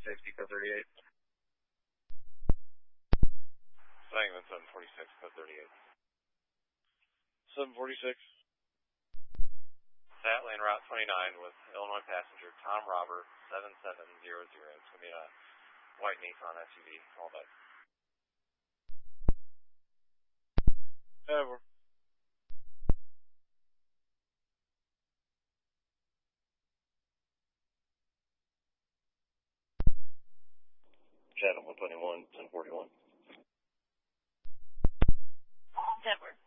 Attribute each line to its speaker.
Speaker 1: safety code 38.
Speaker 2: Sangamon 746, code 38.
Speaker 3: 746.
Speaker 2: Statland Route 29 with Illinois passenger Tom Robert 7700. It's going to be a white Nissan SUV. All day.
Speaker 3: Over.
Speaker 1: Channel 121, 1041.
Speaker 4: Denver.